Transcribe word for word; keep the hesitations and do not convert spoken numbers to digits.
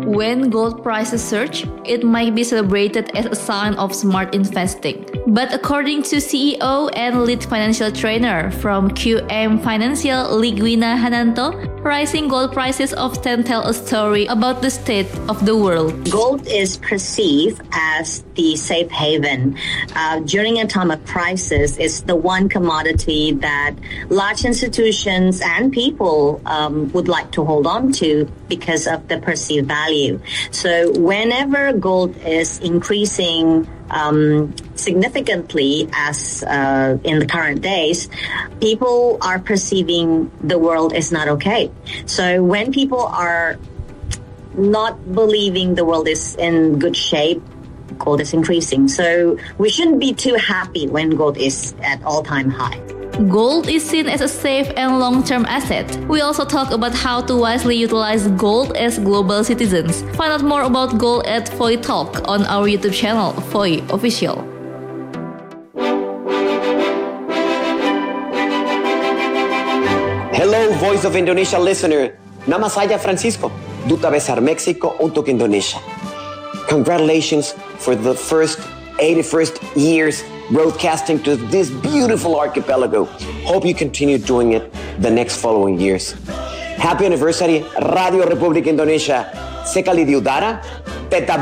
When gold prices surge, it might be celebrated as a sign of smart investing. But according to C E O and lead financial trainer from Q M Financial, Ligwina Hananto, rising gold prices often tell a story about the state of the world. Gold is perceived as the safe haven. Uh, during a time of crisis, it's the one commodity that large institutions and people um, would like to hold on to because of the perceived value. So whenever gold is increasing um, significantly, as uh, in the current days, people are perceiving the world is not okay. So when people are not believing the world is in good shape, gold is increasing. So we shouldn't be too happy when gold is at all-time high. Gold is seen as a safe and long-term asset. We also talk about how to wisely utilize gold as global citizens. Find out more about gold at Foy Talk on our YouTube channel, Foy Official. Hello, Voice of Indonesia listener. Nama saya Francisco, Duta Besar Mexico untuk Indonesia. Congratulations for the first eighty-first years broadcasting to this beautiful archipelago. Hope you continue doing it the next following years. Happy anniversary, Radio Republik Indonesia. Sekali diudara, tetap